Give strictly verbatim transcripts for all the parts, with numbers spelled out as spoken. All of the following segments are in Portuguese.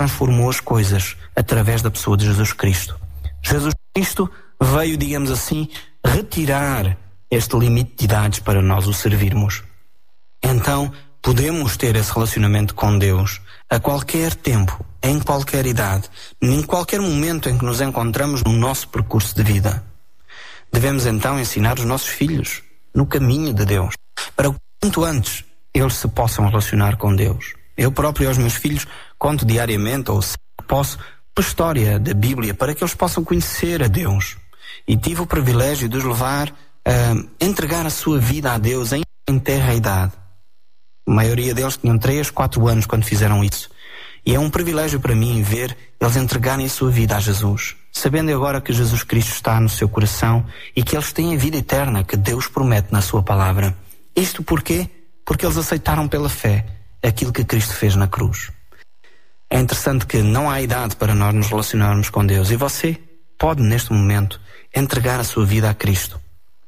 transformou as coisas através da pessoa de Jesus Cristo. Jesus Cristo veio, digamos assim, retirar este limite de idades para nós o servirmos. Então, podemos ter esse relacionamento com Deus a qualquer tempo, em qualquer idade, em qualquer momento em que nos encontramos no nosso percurso de vida. Devemos então ensinar os nossos filhos no caminho de Deus, para que quanto antes eles se possam relacionar com Deus. Eu próprio aos meus filhos conto diariamente, ou se posso, a história da Bíblia, para que eles possam conhecer a Deus. E tive o privilégio de os levar a entregar a sua vida a Deus em, em terra e idade. A maioria deles tinham três, quatro anos quando fizeram isso. E é um privilégio para mim ver eles entregarem a sua vida a Jesus, sabendo agora que Jesus Cristo está no seu coração e que eles têm a vida eterna que Deus promete na sua palavra. Isto porquê? Porque eles aceitaram pela fé aquilo que Cristo fez na cruz. É interessante que não há idade para nós nos relacionarmos com Deus, e você pode neste momento entregar a sua vida a Cristo,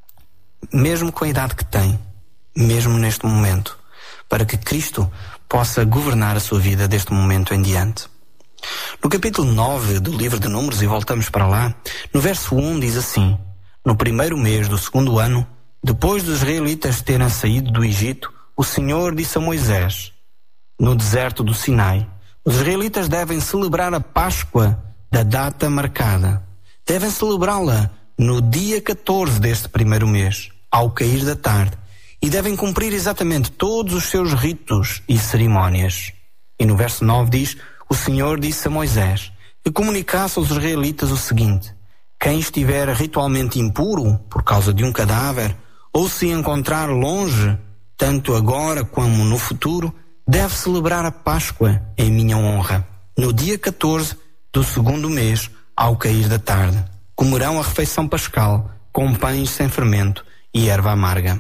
mesmo com a idade que tem, mesmo neste momento, para que Cristo possa governar a sua vida deste momento em diante. No capítulo nove do livro de Números, e voltamos para lá, no verso um diz assim: no primeiro mês do segundo ano, depois dos israelitas terem saído do Egito, o Senhor disse a Moisés, no deserto do Sinai: os israelitas devem celebrar a Páscoa da data marcada. Devem celebrá-la no dia catorze deste primeiro mês, ao cair da tarde, e devem cumprir exatamente todos os seus ritos e cerimónias. E no verso nove diz: o Senhor disse a Moisés que comunicasse aos israelitas o seguinte: quem estiver ritualmente impuro por causa de um cadáver, ou se encontrar longe, tanto agora como no futuro, deve celebrar a Páscoa em minha honra. No dia catorze do segundo mês, ao cair da tarde, comerão a refeição pascal com pães sem fermento e erva amarga.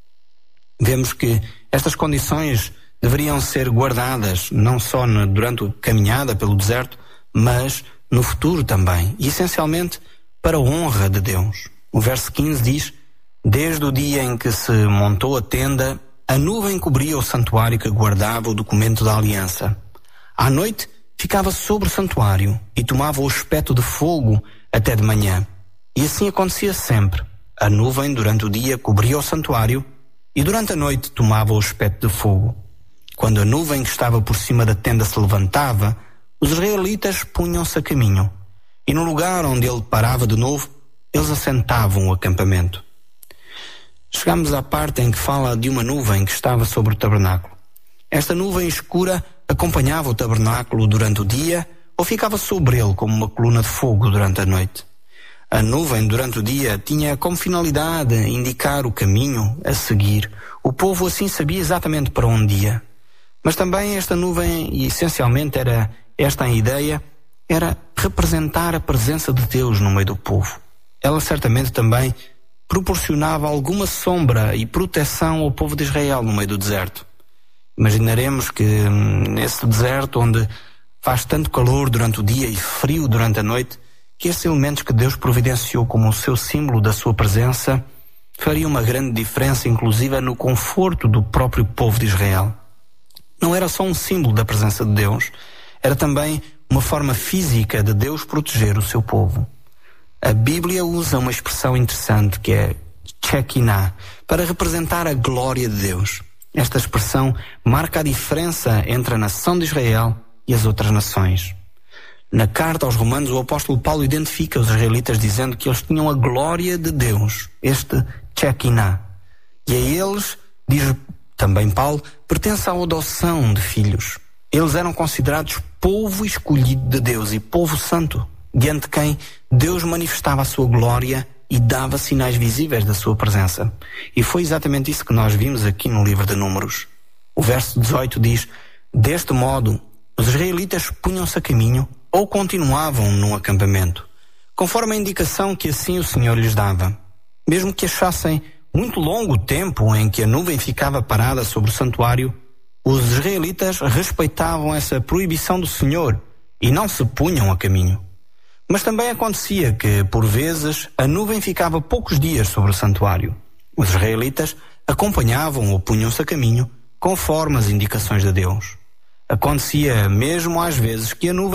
Vemos que estas condições deveriam ser guardadas não só na, durante a caminhada pelo deserto, mas no futuro também, e essencialmente para a honra de Deus. O verso quinze diz: desde o dia em que se montou a tenda, a nuvem cobria o santuário que guardava o documento da aliança. À noite ficava sobre o santuário e tomava o aspecto de fogo até de manhã. E assim acontecia sempre. A nuvem durante o dia cobria o santuário e durante a noite tomava o aspecto de fogo. Quando a nuvem que estava por cima da tenda se levantava, os israelitas punham-se a caminho, e no lugar onde ele parava de novo, eles assentavam o acampamento. Chegamos à parte em que fala de uma nuvem que estava sobre o tabernáculo. Esta nuvem escura acompanhava o tabernáculo durante o dia ou ficava sobre ele como uma coluna de fogo durante a noite. A nuvem durante o dia tinha como finalidade indicar o caminho a seguir. O povo assim sabia exatamente para onde ia. Mas também esta nuvem, e essencialmente era esta a ideia, era representar a presença de Deus no meio do povo. Ela certamente também proporcionava alguma sombra e proteção ao povo de Israel no meio do deserto. Imaginaremos que nesse deserto onde faz tanto calor durante o dia e frio durante a noite, que esses elementos que Deus providenciou como o seu símbolo da sua presença fariam uma grande diferença, inclusive no conforto do próprio povo de Israel. Não era só um símbolo da presença de Deus, era também uma forma física de Deus proteger o seu povo. A Bíblia usa uma expressão interessante que é Shekinah, para representar a glória de Deus. Esta expressão marca a diferença entre a nação de Israel e as outras nações. Na carta aos Romanos, o apóstolo Paulo identifica os israelitas dizendo que eles tinham a glória de Deus, este Shekinah. E a eles, diz também Paulo, pertence à adoção de filhos. Eles eram considerados povo escolhido de Deus e povo santo, diante de quem Deus manifestava a sua glória e dava sinais visíveis da sua presença. E foi exatamente isso que nós vimos aqui no livro de Números. O verso dezoito diz: deste modo, os israelitas punham-se a caminho ou continuavam num acampamento, conforme a indicação que assim o Senhor lhes dava. Mesmo que achassem muito longo o tempo em que a nuvem ficava parada sobre o santuário, os israelitas respeitavam essa proibição do Senhor e não se punham a caminho. Mas também acontecia que, por vezes, a nuvem ficava poucos dias sobre o santuário. Os israelitas acompanhavam ou punham-se a caminho conforme as indicações de Deus. Acontecia mesmo às vezes que a nuvem